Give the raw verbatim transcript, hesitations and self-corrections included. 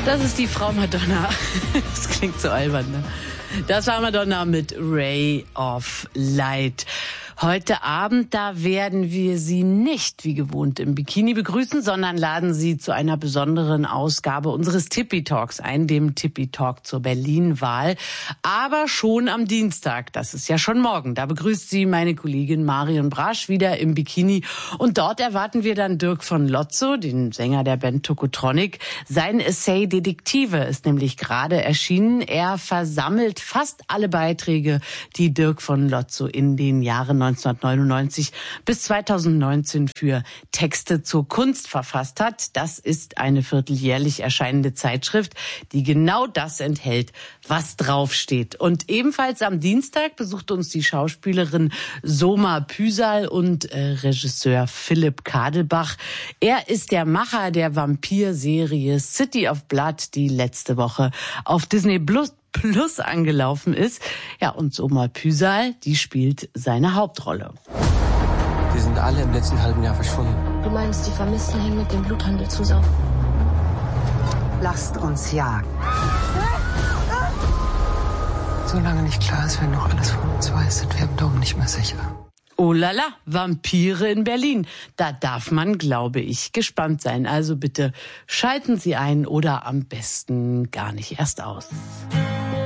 Das ist die Frau Madonna. Das klingt so albern, ne? Das war Madonna mit Ray of Light. Heute Abend, da werden wir Sie nicht wie gewohnt im Bikini begrüßen, sondern laden Sie zu einer besonderen Ausgabe unseres Tippi Talks ein, dem Tippi Talk zur Berlin-Wahl. Aber schon am Dienstag, das ist ja schon morgen, da begrüßt Sie meine Kollegin Marion Brasch wieder im Bikini. Und dort erwarten wir dann Dirk von Lotzo, den Sänger der Band Tokotronic. Sein Essay Detektive ist nämlich gerade erschienen. Er versammelt fast alle Beiträge, die Dirk von Lotzo in den Jahren neunzehnhundertneunundneunzig bis zweitausendneunzehn für Texte zur Kunst verfasst hat. Das ist eine vierteljährlich erscheinende Zeitschrift, die genau das enthält, was draufsteht. Und ebenfalls am Dienstag besucht uns die Schauspielerin Soma Püsal und äh, Regisseur Philipp Kadelbach. Er ist der Macher der Vampir-Serie City of Blood, die letzte Woche auf Disney Plus Plus angelaufen ist. Ja, und Soma Püsal, die spielt seine Hauptrolle. Die sind alle im letzten halben Jahr verschwunden. Du meinst, die Vermissten hängen mit dem Bluthandel zusammen? Lasst uns jagen. Solange nicht klar ist, wer noch alles von uns weiß, sind wir im Dom nicht mehr sicher. Oh la la, Vampire in Berlin. Da darf man, glaube ich, gespannt sein. Also bitte schalten Sie ein oder am besten gar nicht erst aus.